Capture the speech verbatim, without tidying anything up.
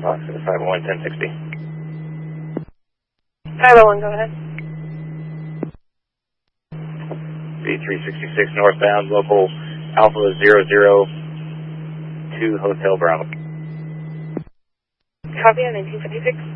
Fox five oh one, ten sixty. five oh one, go ahead. B three sixty-six northbound, local Alpha zero zero two Hotel Bravo. Copy on nineteen fifty-six.